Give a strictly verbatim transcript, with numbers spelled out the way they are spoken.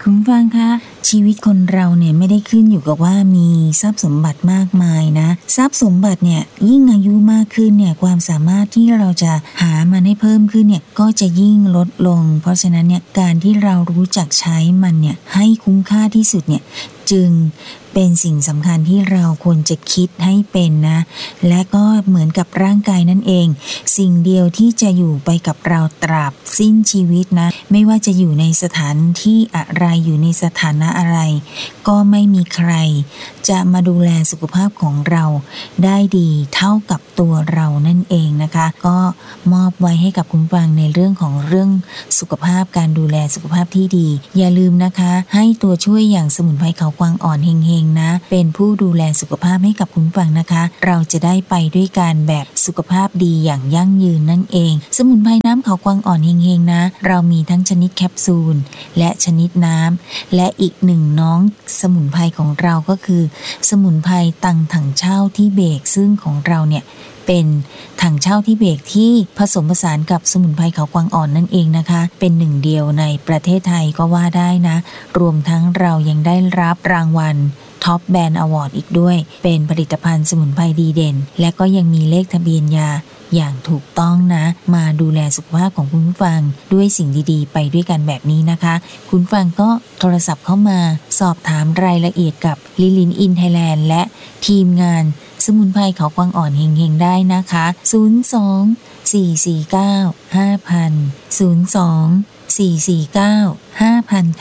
คุณฟังคะชีวิตคนเราเนี่ยไม่ได้ขึ้นอยู่กับว่ามีทรัพย์สมบัติมากมายนะทรัพย์สมบัติเนี่ยยิ่งอายุมากขึ้นเนี่ยความสามารถที่เราจะหามันให้เพิ่มขึ้นเนี่ยก็จะยิ่งลดลงเพราะฉะนั้นเนี่ยการที่เรารู้จักใช้มันเนี่ยให้คุ้มค่าที่สุดเนี่ยจึงเป็นสิ่งสำคัญที่เราควรจะคิดให้เป็นนะและก็เหมือนกับร่างกายนั่นเองสิ่งเดียวที่จะอยู่ไปกับเราตราบสิ้นชีวิตนะไม่ว่าจะอยู่ในสถานที่อะไรอยู่ในสถานะอะไรก็ไม่มีใครจะมาดูแลสุขภาพของเราได้ดีเท่ากับตัวเรานั่นเองนะคะก็มอบไว้ให้กับคุณฟังในเรื่องของเรื่องสุขภาพการดูแลสุขภาพที่ดีอย่าลืมนะคะให้ตัวช่วยอย่างสมุนไพรเขากวางอ่อนเฮงๆนะเป็นผู้ดูแลสุขภาพให้กับคุณฟังนะคะเราจะได้ไปด้วยกันแบบสุขภาพดีอย่างยั่งยืนนั่นเองสมุนไพรน้ำเขากวางอ่อนเฮงๆนะเรามีทั้งชนิดแคปซูลและชนิดน้ำและอีกหนึ่งน้องสมุนไพรของเราก็คือสมุนไพรตังถังเช่าที่เบกซึ่งของเราเนี่ยเป็นถังเช่าที่เบกที่ผสมผสานกับสมุนไพรเขากวางอ่อนนั่นเองนะคะเป็นหนึ่งเดียวในประเทศไทยก็ว่าได้นะรวมทั้งเรายังได้รับรางวัลท็อปแบรนด์อวอร์ดอีกด้วยเป็นผลิตภัณฑ์สมุนไพรดีเด่นและก็ยังมีเลขทะเบียนยาอย่างถูกต้องนะมาดูแลสุขภาพของคุณฟังด้วยสิ่งดีๆไปด้วยกันแบบนี้นะคะคุณฟังก็โทรศัพท์เข้ามาสอบถามรายละเอียดกับลิลินอินไทยแลนด์และทีมงานสมุนไพรเขากวางอ่อนเฮงๆได้นะคะศูนย์ สอง สี่ สี่ เก้า ห้า ศูนย์ ศูนย์ สอง สี่ สี่ เก้า ห้า ศูนย์ ศูนย์